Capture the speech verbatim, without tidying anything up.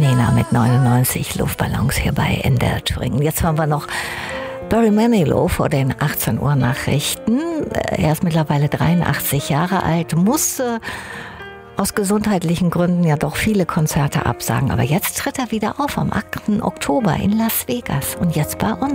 Nena mit neunundneunzig Luftballons hier bei In der Thüringen. Jetzt haben wir noch Barry Manilow vor den achtzehn Uhr Nachrichten. Er ist mittlerweile dreiundachtzig Jahre alt, musste aus gesundheitlichen Gründen ja doch viele Konzerte absagen. Aber jetzt tritt er wieder auf am achten Oktober in Las Vegas und jetzt bei uns.